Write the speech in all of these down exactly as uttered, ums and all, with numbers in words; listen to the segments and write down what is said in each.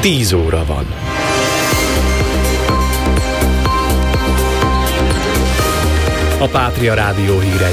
tíz óra van. A Pátria Rádió hírei.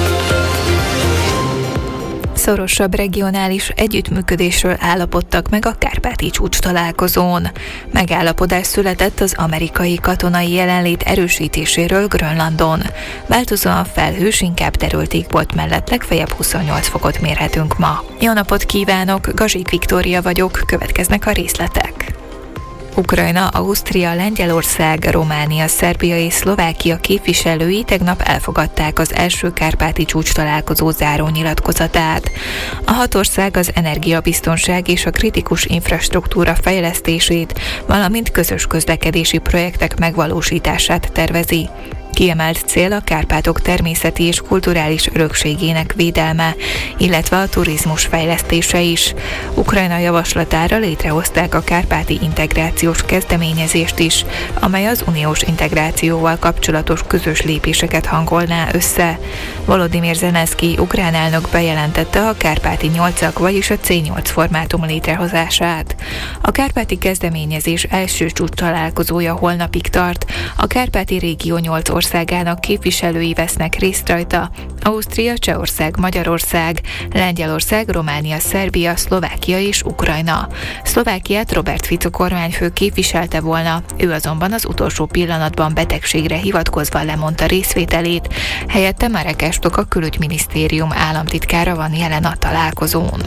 Szorosabb regionális együttműködésről állapodtak meg a kárpáti csúcstalálkozón. Megállapodás született az amerikai katonai jelenlét erősítéséről Grönlandon. Változóan felhős, inkább terült égbolt mellett legfeljebb huszonnyolc fokot mérhetünk ma. Jó napot kívánok, Gazsik Viktória vagyok, következnek a részletek. Ukrajna, Ausztria, Lengyelország, Románia, Szerbia és Szlovákia képviselői tegnap elfogadták az első kárpáti csúcstalálkozó záró nyilatkozatát. A hat ország az energiabiztonság és a kritikus infrastruktúra fejlesztését, valamint közös közlekedési projektek megvalósítását tervezi. Kiemelt cél a Kárpátok természeti és kulturális örökségének védelme, illetve a turizmus fejlesztése is. Ukrajna javaslatára létrehozták a kárpáti integrációs kezdeményezést is, amely az uniós integrációval kapcsolatos közös lépéseket hangolná össze. Volodymyr Zelenszky ukrán elnök bejelentette a kárpáti nyolcak, vagyis a cé nyolc formátum létrehozását. A kárpáti kezdeményezés első csúcs találkozója holnapig tart. A kárpáti régió nyolc országának képviselői vesznek részt rajta: Ausztria, Csehország, Magyarország, Lengyelország, Románia, Szerbia, Szlovákia és Ukrajna. Szlovákiát Robert Fico kormányfő képviselte volna, ő azonban az utolsó pillanatban betegségre hivatkozva lemondta részvételét, helyette Marek Estok, a külügyminisztérium államtitkára van jelen a találkozón.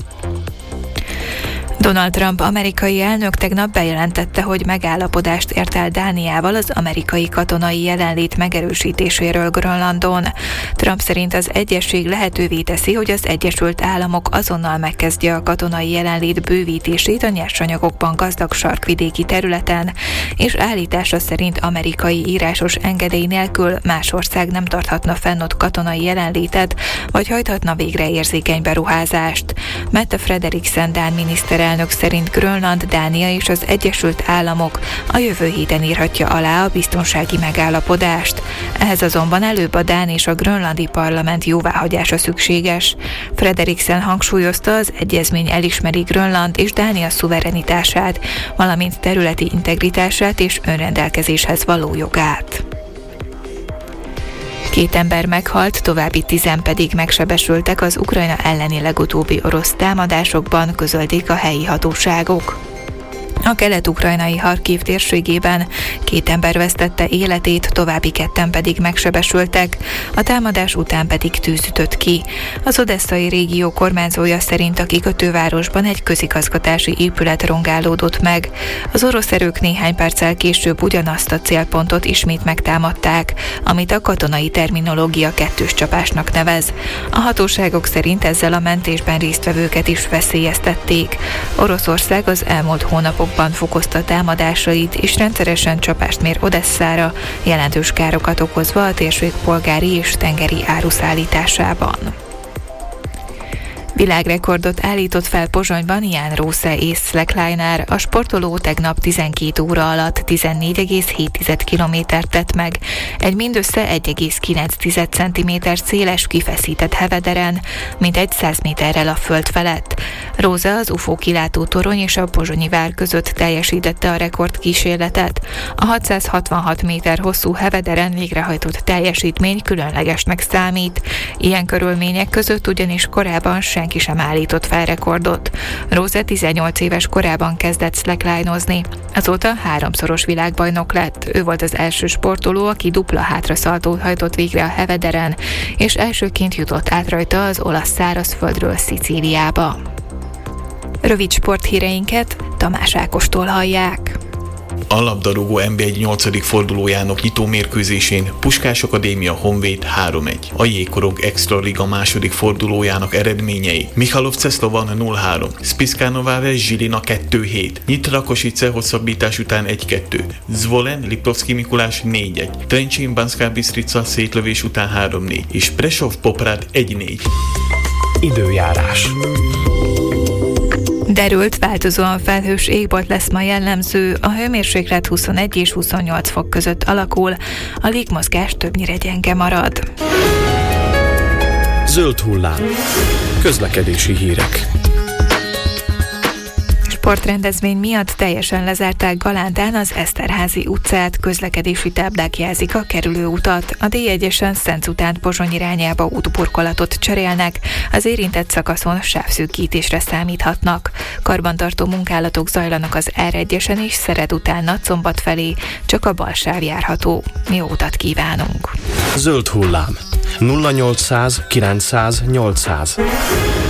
Donald Trump amerikai elnök tegnap bejelentette, hogy megállapodást ért el Dániával az amerikai katonai jelenlét megerősítéséről Grönlandon. Trump szerint az egyezség lehetővé teszi, hogy az Egyesült Államok azonnal megkezdje a katonai jelenlét bővítését a nyersanyagokban gazdag sarkvidéki területen, és állítása szerint amerikai írásos engedély nélkül más ország nem tarthatna fenn ott katonai jelenlétet, vagy hajthatna végre érzékeny beruházást. Mette Frederiksen dán miniszterelnök elnök szerint Grönland, Dánia és az Egyesült Államok a jövő héten írhatja alá a biztonsági megállapodást. Ehhez azonban előbb a dán és a grönlandi parlament jóváhagyása szükséges. Frederiksen hangsúlyozta, az egyezmény elismeri Grönland és Dánia szuverenitását, valamint területi integritását és önrendelkezéshez való jogát. Két ember meghalt, további tizen pedig megsebesültek az Ukrajna elleni legutóbbi orosz támadásokban, közölték a helyi hatóságok. A kelet-ukrajnai Harkiv térségében két ember vesztette életét, további ketten pedig megsebesültek, a támadás után pedig tűz ütött ki. Az odesszai régió kormányzója szerint a kikötővárosban egy közigazgatási épület rongálódott meg. Az orosz erők néhány perccel később ugyanazt a célpontot ismét megtámadták, amit a katonai terminológia kettős csapásnak nevez. A hatóságok szerint ezzel a mentésben résztvevőket is veszélyeztették. Oroszország az elmúlt hónapok fokozta támadásait, és rendszeresen csapást mér Odesszára, jelentős károkat okozva a térség polgári és tengeri áruszállításában. Világrekordot állított fel Pozsonyban Jan Rose és slacklineer. A sportoló tegnap tizenkét óra alatt tizennégy egész hét kilométert tett meg, egy mindössze egy egész kilenc centiméter széles kifeszített hevederen, mintegy száz méterrel a föld felett. Rose az ufó kilátó torony és a Pozsonyi vár között teljesítette a rekordkísérletet. A hatszázhatvanhat méter hosszú hevederen végrehajtott teljesítmény különlegesnek számít. Ilyen körülmények között ugyanis korábban senki sem állított fel rekordot. Rose tizennyolc éves korában kezdett slackline-ozni. Azóta háromszoros világbajnok lett. Ő volt az első sportoló, aki dupla hátraszaltót hajtott végre a hevederen, és elsőként jutott át rajta az olasz szárazföldről Szicíliába. Rövid sporthíreinket Tamás Ákostól hallják. A labdarúgó en bé egy nyolcadik fordulójának nyitómérkőzésén Puskás Akadémia Honvéd három egy. A Jégkorong Extra Liga második fordulójának eredményei: Michalov Ceszlovan nulla három, Spišská Nová Ves Žilina kettő hét, Nyitra Košice hosszabbítás után egy kettő, Zvolen Liptovský Mikuláš négy egy, Trenčín Banská Bystrica szétlövés után három négy, és Prešov Poprad egy négy. Időjárás. Derült, változóan felhős égbolt lesz ma jellemző, a hőmérséklet huszonegy és huszonnyolc fok között alakul, a légmozgás többnyire gyenge marad. Zöld hullám. Közlekedési hírek. Sportrendezvény miatt teljesen lezárták Galántán az Eszterházy utcát, közlekedési táblák jelzik a kerülőutat. A dé egyesen Szenc után Pozsony irányába útburkolatot cserélnek, az érintett szakaszon sávszűkítésre számíthatnak. Karbantartó munkálatok zajlanak az er egyesen és Szered után Nagyszombat felé, csak a bal sáv járható. Jó utat kívánunk! Zöld hullám nulla nyolcszáz kilencszáz nyolcszáz.